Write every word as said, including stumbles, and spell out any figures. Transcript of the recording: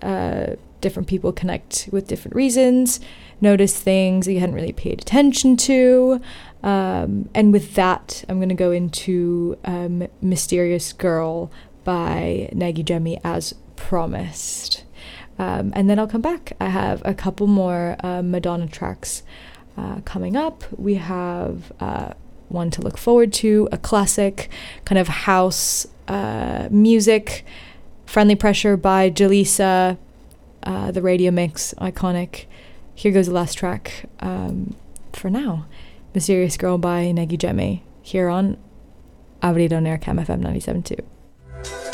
uh, different people connect with different reasons, notice things that you hadn't really paid attention to. Um, and with that, I'm going to go into um, Mysterious Girl by Negi Jemi as promised. Um, and then I'll come back. I have a couple more uh, Madonna tracks uh, coming up. We have uh, one to look forward to, a classic kind of house uh, music, Friendly Pressure by Jaleesa, uh, the radio mix, iconic. Here goes the last track um, for now. Mysterious Girl by Negi Jemi, here on Aberdeen on Air Cam F M ninety-seven point two.